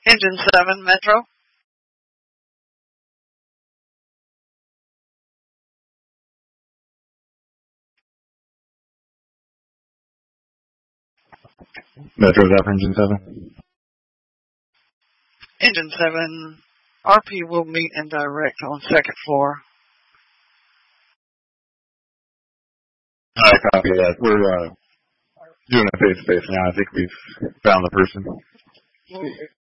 Engine 7, Metro. Metro's up, Engine 7. Engine 7, RP will meet and direct on second floor. I copy that. We're doing a face-to-face now. I think we've found the person.